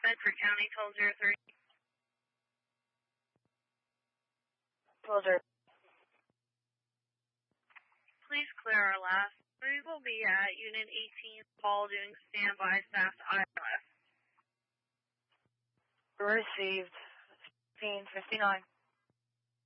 Bedford County, 1203. 1203. Please clear our last. We will be at Unit 18, Paul, doing standby staff to ILS. Received. 1559.